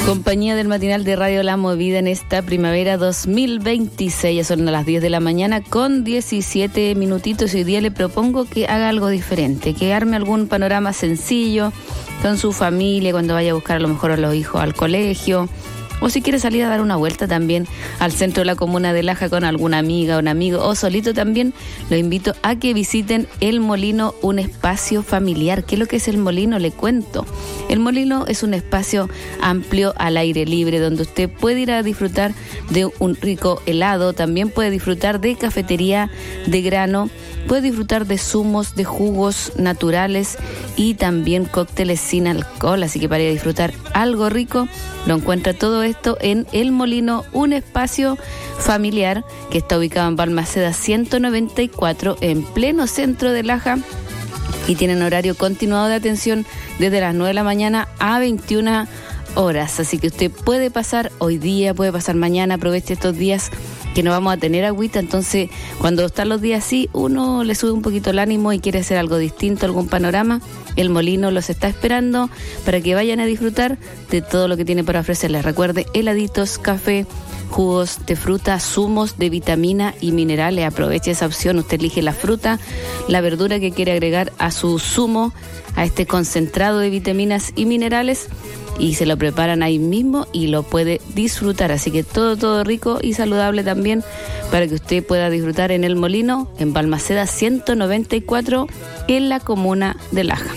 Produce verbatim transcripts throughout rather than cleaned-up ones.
Compañía del matinal de Radio La Movida en esta primavera dos mil veintiséis. Ya son las diez de la mañana con diecisiete minutitos. Hoy día le propongo que haga algo diferente, que arme algún panorama sencillo con su familia cuando vaya a buscar a lo mejor a los hijos al colegio. O si quiere salir a dar una vuelta también al centro de la comuna de Laja con alguna amiga o un amigo o solito también, lo invito a que visiten El Molino, un espacio familiar. ¿Qué es lo que es El Molino? Le cuento. El Molino es un espacio amplio al aire libre donde usted puede ir a disfrutar de un rico helado, también puede disfrutar de cafetería de grano, puede disfrutar de zumos, de jugos naturales y también cócteles sin alcohol. Así que para ir a disfrutar algo rico, lo encuentra todo esto en El Molino, un espacio familiar que está ubicado en Balmaceda ciento noventa y cuatro, en pleno centro de Laja, y tienen horario continuado de atención desde las nueve de la mañana a veintiuna horas. Así que usted puede pasar hoy día, puede pasar mañana, aproveche estos días que no vamos a tener agüita. Entonces, cuando están los días así, uno le sube un poquito el ánimo y quiere hacer algo distinto, algún panorama. El Molino los está esperando para que vayan a disfrutar de todo lo que tiene para ofrecerles. Recuerde, heladitos, café, jugos de fruta, zumos de vitamina y minerales. Aproveche esa opción. Usted elige la fruta, la verdura que quiere agregar a su zumo, a este concentrado de vitaminas y minerales, y se lo preparan ahí mismo y lo puede disfrutar. Así que todo, todo rico y saludable también para que usted pueda disfrutar en El Molino, en Balmaceda ciento noventa y cuatro, en la comuna de Laja.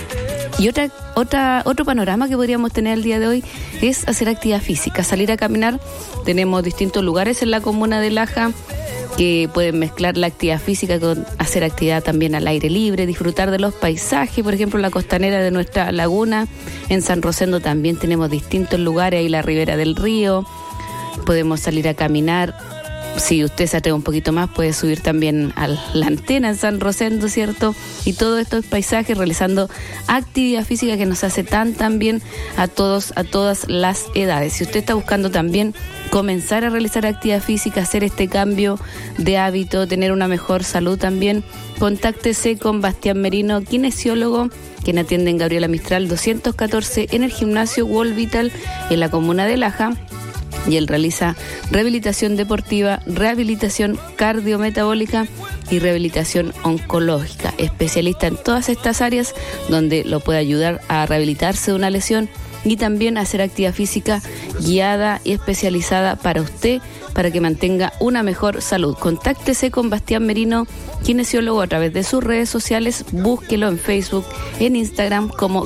Y otra, otra, otro panorama que podríamos tener el día de hoy es hacer actividad física, salir a caminar. Tenemos distintos lugares en la comuna de Laja que pueden mezclar la actividad física con hacer actividad también al aire libre, disfrutar de los paisajes, por ejemplo, la costanera de nuestra laguna. En San Rosendo también tenemos distintos lugares, ahí la ribera del río, podemos salir a caminar. Si usted se atreve un poquito más, puede subir también a la antena en San Rosendo, ¿cierto? Y todos estos paisajes realizando actividad física que nos hace tan, tan bien a todos, a todas las edades. Si usted está buscando también comenzar a realizar actividad física, hacer este cambio de hábito, tener una mejor salud también, contáctese con Bastián Merino, kinesiólogo, quien atiende en Gabriela Mistral doscientos catorce en el gimnasio World Vital en la comuna de Laja. Y él realiza rehabilitación deportiva, rehabilitación cardiometabólica y rehabilitación oncológica. Especialista en todas estas áreas donde lo puede ayudar a rehabilitarse de una lesión y también a hacer actividad física guiada y especializada para usted, para que mantenga una mejor salud. Contáctese con Bastián Merino, kinesiólogo, a través de sus redes sociales. Búsquelo en Facebook, en Instagram como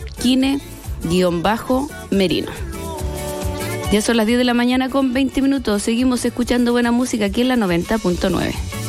kine-merino. Ya son las diez de la mañana con veinte minutos. Seguimos escuchando buena música aquí en la noventa punto nueve.